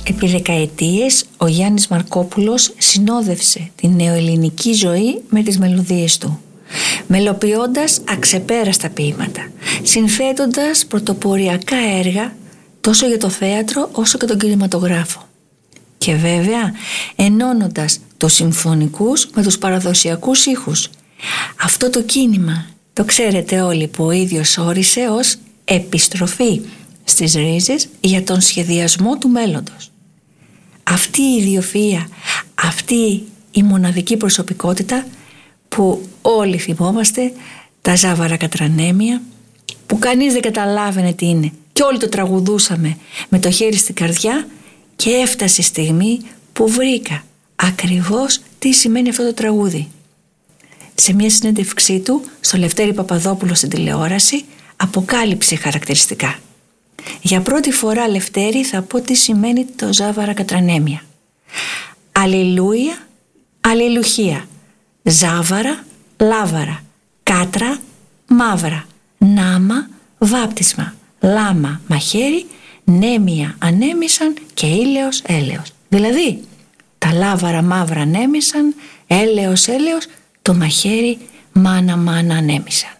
Επί δεκαετίες ο Γιάννης Μαρκόπουλος συνόδευσε την νεοελληνική ζωή με τις μελωδίες του, μελοποιώντας αξεπέραστα ποίηματα, συνθέτοντας πρωτοποριακά έργα τόσο για το θέατρο όσο και τον κινηματογράφο. Και βέβαια ενώνοντας τους συμφωνικούς με τους παραδοσιακούς ήχους. Αυτό το κίνημα το ξέρετε όλοι, που ο ίδιος όρισε ως επιστροφή στις ρίζες για τον σχεδιασμό του μέλλοντος. Αυτή η ιδιοφυΐα, αυτή η μοναδική προσωπικότητα που όλοι θυμόμαστε, τα Ζάβαρα Κατρανέμια, που κανείς δεν καταλάβαινε τι είναι και όλοι το τραγουδούσαμε με το χέρι στην καρδιά, και έφτασε η στιγμή που βρήκα ακριβώς τι σημαίνει αυτό το τραγούδι. Σε μια συνέντευξή του στο Λευτέρη Παπαδόπουλο στην τηλεόραση αποκάλυψε χαρακτηριστικά. Για πρώτη φορά, Λευτέρη, θα πω τι σημαίνει το Ζάβαρα Κατρανέμια. Αλληλούια, αλληλουχία. Ζάβαρα, λάβαρα. Κάτρα, μαύρα. Νάμα, βάπτισμα. Λάμα, μαχαίρι. Νέμια, ανέμισαν και ήλαιος, έλεος. Δηλαδή, τα λάβαρα μαύρα ανέμισαν, έλεος, έλεος, το μαχαίρι μάνα, μάνα ανέμισαν.